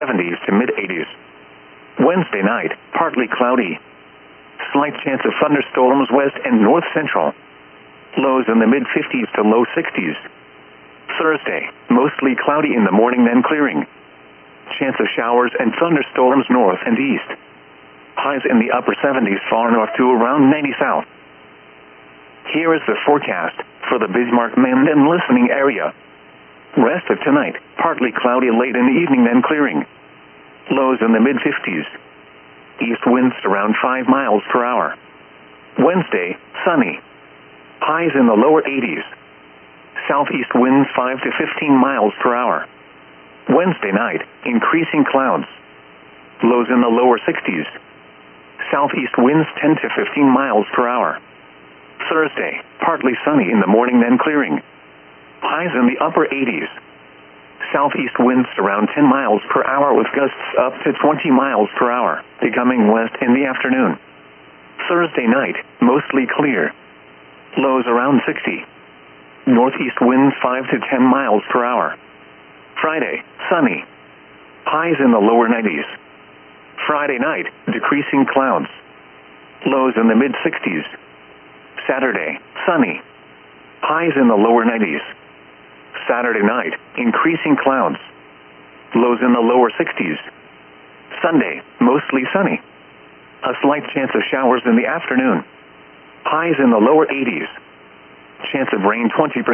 70s to mid-80s. Wednesday night, partly cloudy. Slight chance of thunderstorms west and north central. Lows in the mid-50s to low 60s. Thursday, mostly cloudy in the morning then clearing. Chance of showers and thunderstorms north and east. Highs in the upper 70s far north to around 90 south. Here is the forecast for the Bismarck-Mende and listening area. Rest of tonight, partly cloudy late in the evening then clearing. Lows in the mid-50s. East winds around 5 miles per hour. Wednesday, sunny. Highs in the lower 80s. Southeast winds 5 to 15 miles per hour. Wednesday night, increasing clouds. Lows in the lower 60s. Southeast winds 10 to 15 miles per hour. Thursday, partly sunny in the morning then clearing. Highs in the upper 80s. Southeast winds around 10 miles per hour with gusts up to 20 miles per hour, becoming west in the afternoon. Thursday night, mostly clear. Lows around 60. Northeast winds 5 to 10 miles per hour. Friday, sunny. Highs in the lower 90s. Friday night, decreasing clouds. Lows in the mid-60s. Saturday, sunny. Highs in the lower 90s. Saturday night, increasing clouds. Lows in the lower 60s. Sunday, mostly sunny. A slight chance of showers in the afternoon. Highs in the lower 80s. Chance of rain 20%.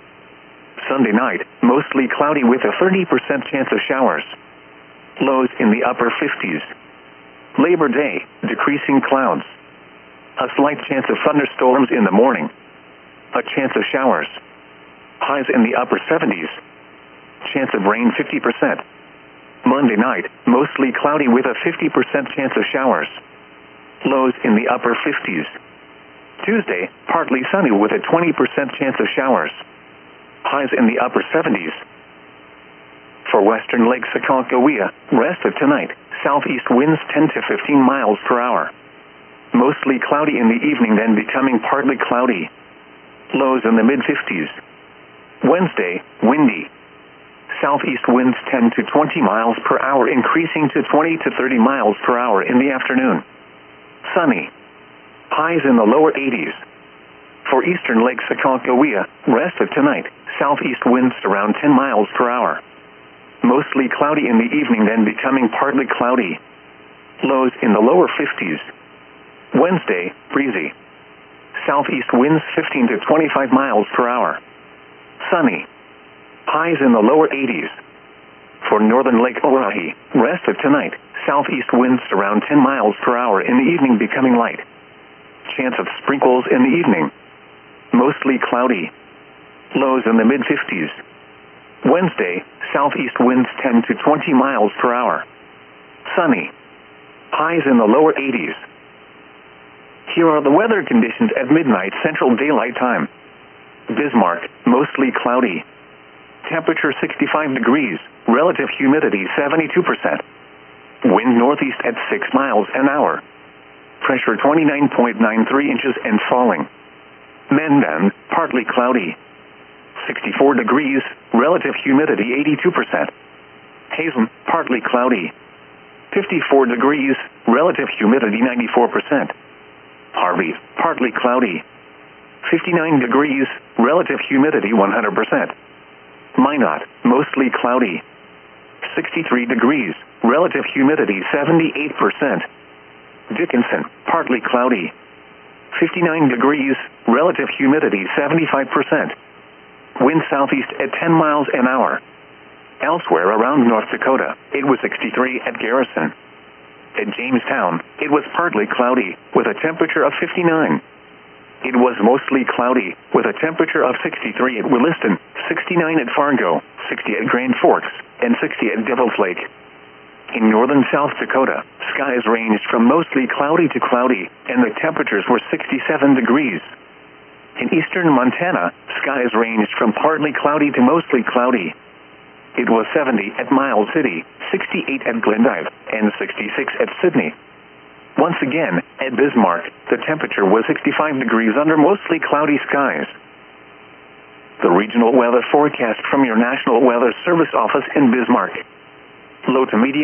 Sunday night, mostly cloudy with a 30% chance of showers. Lows in the upper 50s. Labor Day, decreasing clouds. A slight chance of thunderstorms in the morning. A chance of showers. Highs in the upper 70s. Chance of rain 50%. Monday night, mostly cloudy with a 50% chance of showers. Lows in the upper 50s. Tuesday, partly sunny with a 20% chance of showers. Highs in the upper 70s. For western Lake Sacagawea, rest of tonight, southeast winds 10 to 15 miles per hour. Mostly cloudy in the evening then becoming partly cloudy. Lows in the mid-50s. Wednesday, windy. Southeast winds 10 to 20 miles per hour increasing to 20 to 30 miles per hour in the afternoon. Sunny. Highs in the lower 80s. For eastern Lake Sacagawea, rest of tonight, southeast winds around 10 miles per hour. Mostly cloudy in the evening then becoming partly cloudy. Lows in the lower 50s. Wednesday, breezy. Southeast winds 15 to 25 miles per hour. Sunny. Highs in the lower 80s. For northern Lake Oahe, rest of tonight, southeast winds around 10 miles per hour in the evening becoming light. Chance of sprinkles in the evening. Mostly cloudy. Lows in the mid-50s. Wednesday, southeast winds 10 to 20 miles per hour. Sunny. Highs in the lower 80s. Here are the weather conditions at midnight Central Daylight Time. Bismarck, mostly cloudy. Temperature 65 degrees, relative humidity 72%. Wind northeast at 6 miles an hour. Pressure 29.93 inches and falling. Mende, partly cloudy. 64 degrees, relative humidity 82%. Hazen, partly cloudy. 54 degrees, relative humidity 94%. Harvey, partly cloudy. 59 degrees, relative humidity 100%. Minot, mostly cloudy. 63 degrees, relative humidity 78%. Dickinson, partly cloudy. 59 degrees, relative humidity 75%. Wind southeast at 10 miles an hour. Elsewhere around North Dakota, it was 63 at Garrison. At Jamestown, it was partly cloudy, with a temperature of 59. It was mostly cloudy, with a temperature of 63 at Williston, 69 at Fargo, 60 at Grand Forks, and 60 at Devil's Lake. In northern South Dakota, skies ranged from mostly cloudy to cloudy, and the temperatures were 67 degrees. In eastern Montana, skies ranged from partly cloudy to mostly cloudy. It was 70 at Miles City, 68 at Glendive, and 66 at Sidney. Once again, at Bismarck, the temperature was 65 degrees under mostly cloudy skies. The regional weather forecast from your National Weather Service office in Bismarck. Low to medium